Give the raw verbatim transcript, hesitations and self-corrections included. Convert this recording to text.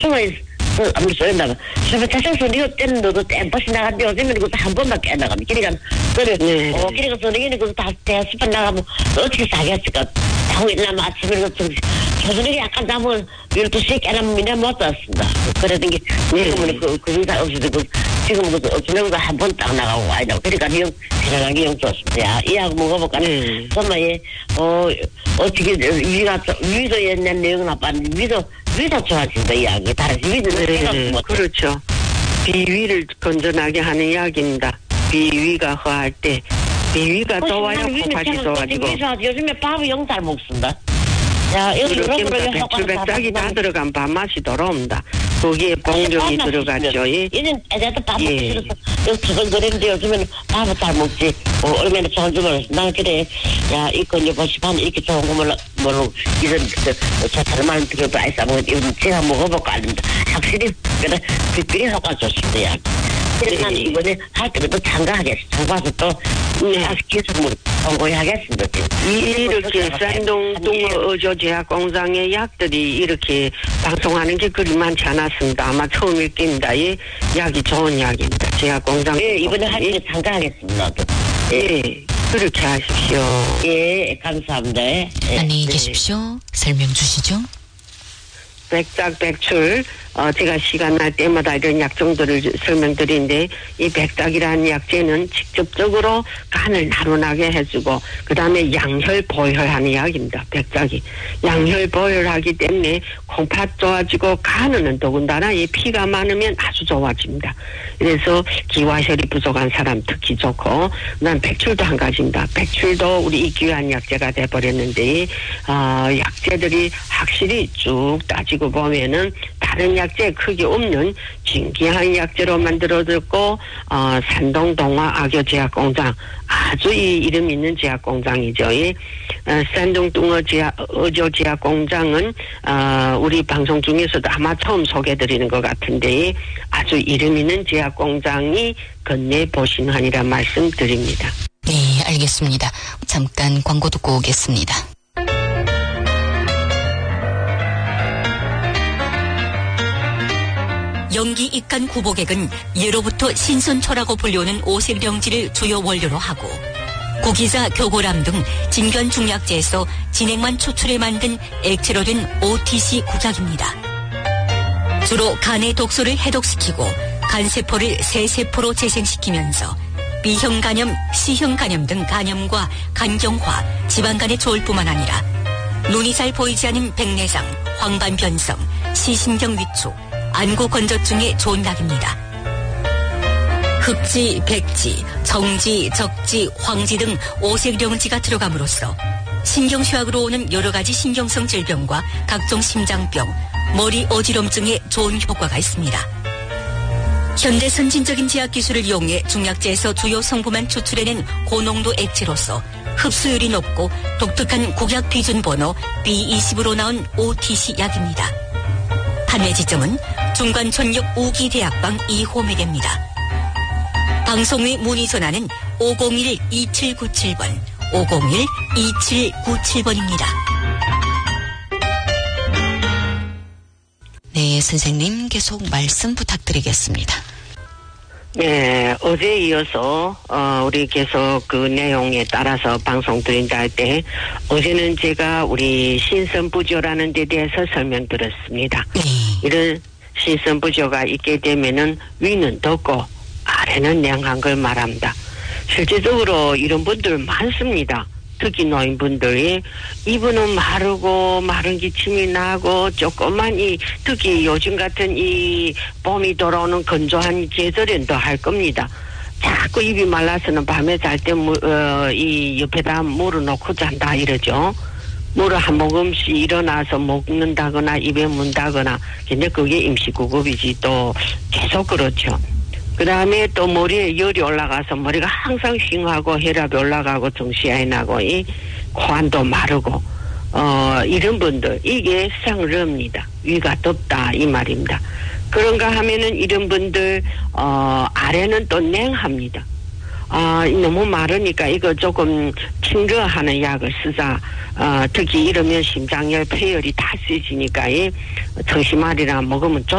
정말 아무리 쏘였나봐. 그러면 자생서 니가 때는 너도 땜버시 나간데 요즘에는 그것도 한 번밖에 안 나가면 그러니까 그래 네. 어 그러니까 선생님이 그것도 다 대수반 나가면 어떻게 사겠을까. 자고 일어나면 아침에 좀 저녁에 약간 자면 열두 시에 깨나면 미나 못 잤습니다. 그러던 게 지금은 그 그루다 없어도 그 지금은 그 어쩌면 한 번 딱 나가고 와야 그러니까 영 지나가기 용좋습니다. 야 이하고 먹어볼까. 네. 정말 예어 어떻게 위가 위도 옛날 내용 나빴는데 위도 위도 좋아진다 이야기. 다른 위도는 내가 네, 뭐 그렇죠. 비위를 건전하게 하는 이야기입니다. 비위가 허할 때 비위가 좋아야 콩팥이 좋아지고. 요즘에 밥을 영 잘 먹습니다. 야, 여기 그렇습니다. 배추백작이 다 들어간 밥맛이 돌아옵니다. 거기에 봉종이 들어갔죠. 예. 이젠 애들도 밥 먹기 싫어서 여기 두근거리는데 요즘에는 밥을 잘 먹지. 어, 얼마나 좋은 줄 몰랐어. 난 그래. 야, 이거 이제 보시면 이렇게 좋은 거 몰라, 모르고 이런 저 다른 말 들어도 아이스 안 먹는데 이건 제가 먹어볼까 합니다. 확실히 그래 특별히 효과 좋습니다. 야. 그래서 난 이번에 할 때부터 참가하겠어. 참가해서 또 계속 공고하겠습니다. 이렇게山东 동어의료제약공장의 약들이 이렇게 방송하는 게 그리 많지 않았습니다. 아마 처음일 겁니다. 예, 약이 좋은 약입니다. 제약공장. 예, 이번에 할 때 참가하겠습니다. 예, 그렇게 하십시오. 예, 감사합니다. 예. 안녕히 계십시오. 설명 주시죠. 백작, 백출, 어, 제가 시간 날 때마다 이런 약종들을 설명드리는데, 이 백작이라는 약재는 직접적으로 간을 나른하게 해주고, 그 다음에 양혈, 보혈하는 약입니다. 백작이. 양혈, 보혈하기 때문에 콩팥 좋아지고, 간은 더군다나 이 피가 많으면 아주 좋아집니다. 그래서 기화혈이 부족한 사람 특히 좋고, 그 다음 백출도 한 가지입니다. 백출도 우리 이 귀한 약재가 돼버렸는데, 어, 약재들이 확실히 쭉 따지고 보면은 다른 약재에 크게 없는 진귀한 약재로 만들어졌고 어, 산동 동화 악교 제약공장 아주 이 이름 있는 제약공장이죠. 이 어, 산동 동어 제약 의조 제약공장은 어, 우리 방송 중에서도 아마 처음 소개드리는 것 같은데 아주 이름 있는 제약공장이 건네 보신하니라 말씀드립니다. 네, 알겠습니다. 잠깐 광고 듣고 오겠습니다. 영기 입간 구복액은 예로부터 신선초라고 불리우는 오색령지를 주요 원료로 하고 고기자, 교고람 등 진견 중약재에서 진액만 추출해 만든 액체로 된 오티씨 구약입니다. 주로 간의 독소를 해독시키고 간세포를 새세포로 재생시키면서 B형 간염, C형 간염 등 간염과 간경화, 지방간에 좋을 뿐만 아니라 눈이 잘 보이지 않은 백내장, 황반변성, 시신경 위축, 안구 건조증에 좋은 약입니다. 흑지, 백지, 정지, 적지, 황지 등 오색령지가 들어감으로써 신경쇠약으로 오는 여러 가지 신경성 질병과 각종 심장병, 머리 어지럼증에 좋은 효과가 있습니다. 현대 선진적인 제약 기술을 이용해 중약재에서 주요 성분만 추출해낸 고농도 액체로서 흡수율이 높고 독특한 국약 비준 번호 비 이십으로 나온 오티씨 약입니다. 판매 지점은 중관촌역 우기대학방 이 호매대입니다. 방송의 문의 전화는 오공일 이칠구칠 번, 오공일 이칠구칠 번입니다. 네, 선생님 계속 말씀 부탁드리겠습니다. 네, 어제 이어서 어, 우리 계속 그 내용에 따라서 방송 드린다 할 때 어제는 제가 우리 신선부조라는 데 대해서 설명드렸습니다. 네. 이런 신선부조가 있게 되면은 위는 덥고 아래는 냉한 걸 말합니다. 실제적으로 이런 분들 많습니다. 특히 노인분들이 이분은 마르고 마른 기침이 나고 조그만 이 특히 요즘 같은 이 봄이 돌아오는 건조한 계절엔 더 할 겁니다. 자꾸 입이 말라서는 밤에 잘 때 어, 이 옆에다 물을 놓고 잔다 이러죠. 물을 한 모금씩 일어나서 먹는다거나 입에 문다거나 근데 그게 임시구급이지 또 계속 그렇죠. 그 다음에 또 머리에 열이 올라가서 머리가 항상 휑하고 혈압이 올라가고 정시야에 나고 이 코안도 마르고 어 이런 분들 이게 상르입니다. 위가 덥다 이 말입니다. 그런가 하면은 이런 분들 어 아래는 또 냉합니다. 아, 너무 마르니까 이거 조금 핑거하는 약을 쓰자. 어, 특히 이러면 심장열, 폐열이 다 세지니까 이 청심알이나 먹으면 좋